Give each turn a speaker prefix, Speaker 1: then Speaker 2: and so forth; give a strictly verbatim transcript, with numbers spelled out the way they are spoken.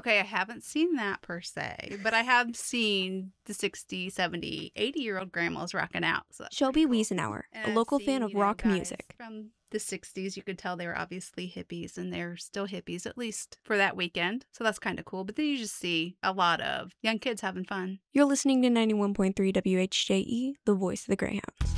Speaker 1: Okay, I haven't seen that per se, but I have seen the sixty, seventy, eighty-year-old grandmas rocking out. So that's
Speaker 2: Shelby
Speaker 1: pretty cool.
Speaker 2: Wiesenauer,
Speaker 1: And
Speaker 2: a
Speaker 1: I've
Speaker 2: local
Speaker 1: seen,
Speaker 2: fan of
Speaker 1: you know,
Speaker 2: rock
Speaker 1: guys
Speaker 2: music.
Speaker 1: from the sixties. You could tell they were obviously hippies, and they're still hippies, at least for that weekend. So that's kind of cool. But then you just see a lot of young kids having fun.
Speaker 2: You're listening to ninety-one point three W H J E, the voice of the Greyhounds.